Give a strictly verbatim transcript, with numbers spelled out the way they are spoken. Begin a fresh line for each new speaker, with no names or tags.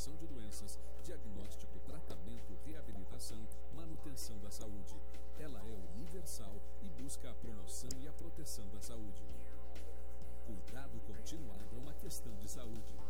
prevenção de doenças, diagnóstico, tratamento, reabilitação, manutenção da saúde. Ela é universal e busca a promoção e a proteção da saúde. Cuidado continuado é uma questão de saúde.